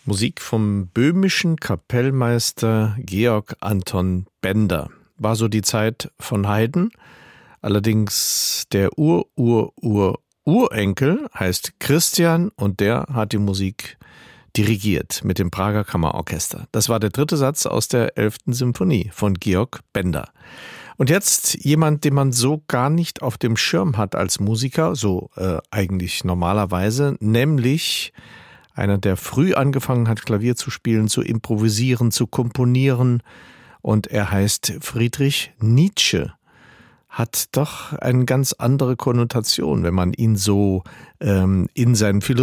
Musik vom böhmischen Kapellmeister Georg Anton Bender. War so die Zeit von Haydn. Allerdings der Urenkel heißt Christian und der hat die Musik dirigiert mit dem Prager Kammerorchester. Das war der dritte Satz aus der 11. Symphonie von Georg Bender. Und jetzt jemand, den man so gar nicht auf dem Schirm hat als Musiker, so eigentlich normalerweise, nämlich einer, der früh angefangen hat, Klavier zu spielen, zu improvisieren, zu komponieren. Und er heißt Friedrich Nietzsche. Hat doch eine ganz andere Konnotation, wenn man ihn so in seinen